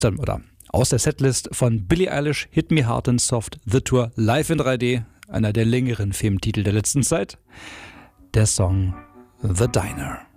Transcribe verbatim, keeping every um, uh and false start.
oder aus der Setlist von Billie Eilish, Hit Me Hard and Soft, The Tour, live in drei D, einer der längeren Filmtitel der letzten Zeit, der Song The Diner.